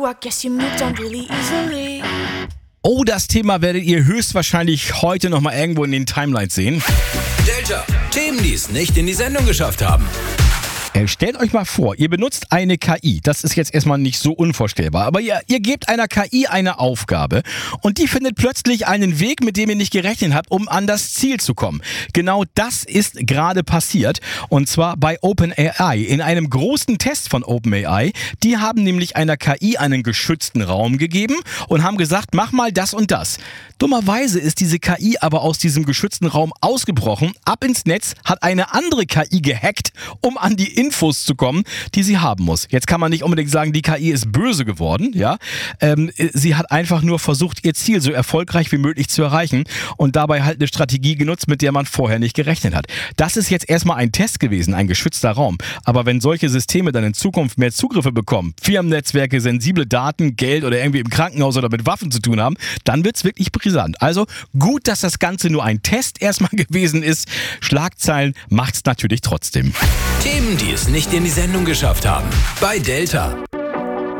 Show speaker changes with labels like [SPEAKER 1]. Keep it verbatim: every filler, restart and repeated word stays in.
[SPEAKER 1] I guess you moved on really easily.
[SPEAKER 2] Oh, das Thema werdet ihr höchstwahrscheinlich heute nochmal irgendwo in den Timelines sehen.
[SPEAKER 3] Delta, Themen, die es nicht in die Sendung geschafft haben.
[SPEAKER 2] Äh, stellt euch mal vor, ihr benutzt eine K I. Das ist jetzt erstmal nicht so unvorstellbar. Aber ihr, ihr gebt einer K I eine Aufgabe und die findet plötzlich einen Weg, mit dem ihr nicht gerechnet habt, um an das Ziel zu kommen. Genau das ist gerade passiert. Und zwar bei OpenAI. In einem großen Test von OpenAI. Die haben nämlich einer K I einen geschützten Raum gegeben und haben gesagt, mach mal das und das. Dummerweise ist diese K I aber aus diesem geschützten Raum ausgebrochen, ab ins Netz, hat eine andere K I gehackt, um an die Infos zu kommen, die sie haben muss. Jetzt kann man nicht unbedingt sagen, die K I ist böse geworden, ja. Ähm, sie hat einfach nur versucht, ihr Ziel so erfolgreich wie möglich zu erreichen und dabei halt eine Strategie genutzt, mit der man vorher nicht gerechnet hat. Das ist jetzt erstmal ein Test gewesen, ein geschützter Raum. Aber wenn solche Systeme dann in Zukunft mehr Zugriffe bekommen, Firmennetzwerke, sensible Daten, Geld oder irgendwie im Krankenhaus oder mit Waffen zu tun haben, dann wird's wirklich brisant. Also gut, dass das Ganze nur ein Test erstmal gewesen ist. Schlagzeilen macht's natürlich trotzdem.
[SPEAKER 3] Themen, die es nicht in die Sendung geschafft haben. Bei Delta.